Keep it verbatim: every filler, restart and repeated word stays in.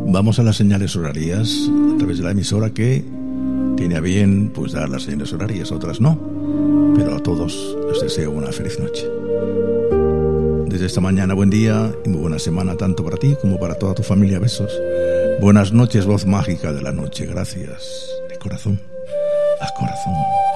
Vamos a las señales horarias a través de la emisora que tiene a bien pues dar las señales horarias, otras no, pero a todos les deseo una feliz noche. Desde esta mañana, buen día y muy buena semana tanto para ti como para toda tu familia. Besos. Buenas noches, voz mágica de la noche. Gracias de corazón a corazón.